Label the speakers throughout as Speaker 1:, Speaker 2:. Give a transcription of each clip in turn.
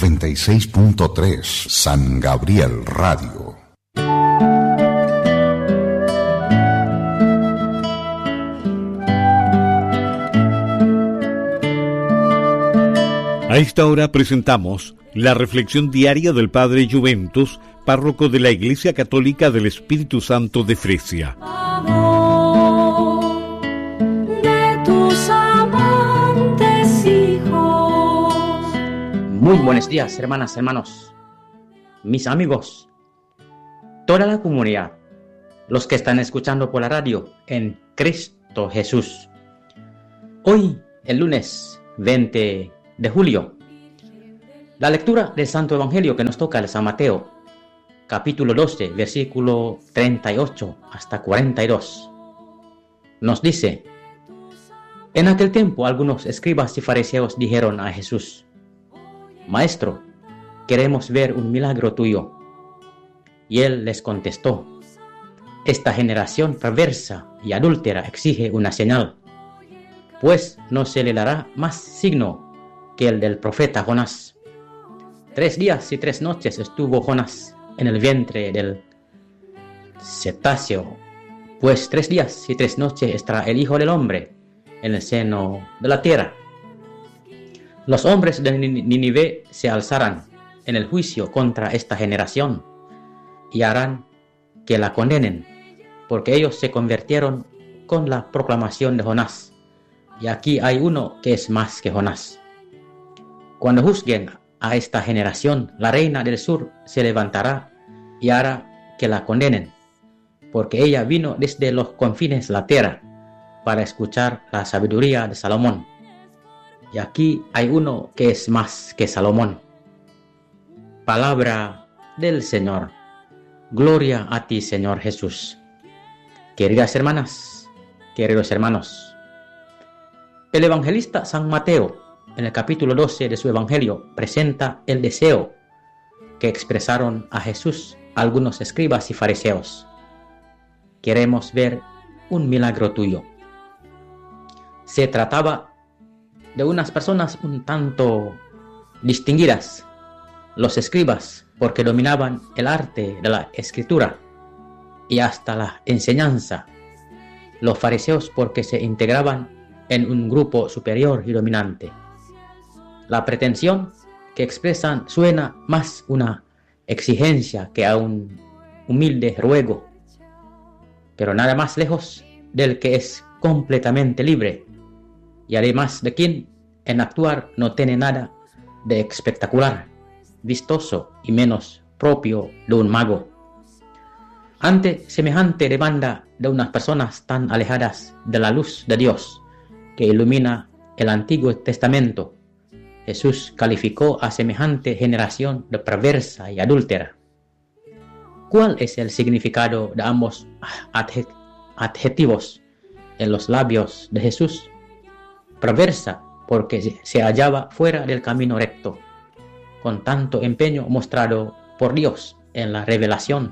Speaker 1: 96.3 San Gabriel Radio.
Speaker 2: A esta hora presentamos la reflexión diaria del Padre Juventus, párroco de la Iglesia Católica del Espíritu Santo de Fresia.
Speaker 3: Muy buenos días, hermanas, hermanos, mis amigos, toda la comunidad, los que están escuchando por la radio en Cristo Jesús. Hoy, el lunes 20 de julio, la lectura del Santo Evangelio que nos toca el San Mateo, capítulo 12, versículo 38 hasta 42, nos dice: En aquel tiempo algunos escribas y fariseos dijeron a Jesús: Maestro, queremos ver un milagro tuyo. Y él les contestó: Esta generación perversa y adúltera exige una señal, pues no se le dará más signo que el del profeta Jonás. 3 días y 3 noches estuvo Jonás en el vientre del cetáceo, pues 3 días y 3 noches estará el Hijo del Hombre en el seno de la tierra. Los hombres de Nínive se alzarán en el juicio contra esta generación y harán que la condenen, porque ellos se convirtieron con la proclamación de Jonás, y aquí hay uno que es más que Jonás. Cuando juzguen a esta generación, la reina del sur se levantará y hará que la condenen, porque ella vino desde los confines de la tierra para escuchar la sabiduría de Salomón. Y aquí hay uno que es más que Salomón. Palabra del Señor. Gloria a ti, Señor Jesús. Queridas hermanas, queridos hermanos, el evangelista San Mateo, en el capítulo 12 de su evangelio, presenta el deseo que expresaron a Jesús algunos escribas y fariseos. Queremos ver un milagro tuyo. Se trataba de unas personas un tanto distinguidas, los escribas, porque dominaban el arte de la escritura y hasta la enseñanza, los fariseos porque se integraban en un grupo superior y dominante. La pretensión que expresan suena más una exigencia que a un humilde ruego, pero nada más lejos del que es completamente libre, y además de quien en actuar no tiene nada de espectacular, vistoso y menos propio de un mago. Ante semejante demanda de unas personas tan alejadas de la luz de Dios que ilumina el Antiguo Testamento, Jesús calificó a semejante generación de perversa y adúltera. ¿Cuál es el significado de ambos adjetivos en los labios de Jesús? Perversa, porque se hallaba fuera del camino recto, con tanto empeño mostrado por Dios en la revelación.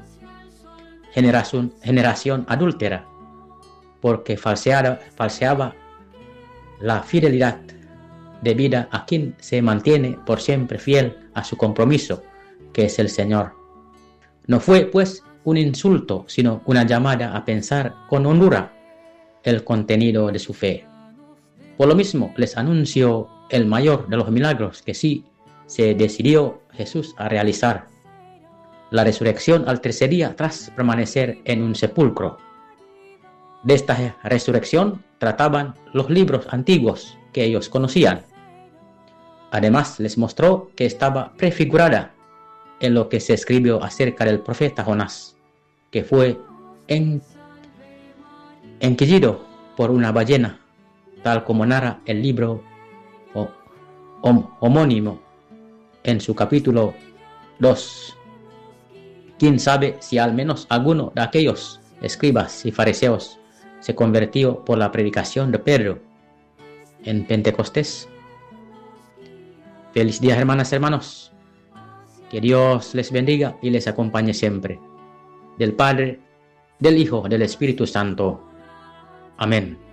Speaker 3: Generación adúltera, porque falseaba la fidelidad debida a quien se mantiene por siempre fiel a su compromiso, que es el Señor. No fue, pues, un insulto, sino una llamada a pensar con hondura el contenido de su fe. Por lo mismo, les anunció el mayor de los milagros que sí se decidió Jesús a realizar: la resurrección al 3er día tras permanecer en un sepulcro. De esta resurrección trataban los libros antiguos que ellos conocían. Además, les mostró que estaba prefigurada en lo que se escribió acerca del profeta Jonás, que fue engullecido por una ballena, tal como narra el libro homónimo en su capítulo 2. ¿Quién sabe si al menos alguno de aquellos escribas y fariseos se convirtió por la predicación de Pedro en Pentecostés? Feliz día, hermanas y hermanos. Que Dios les bendiga y les acompañe siempre. Del Padre, del Hijo, del Espíritu Santo. Amén.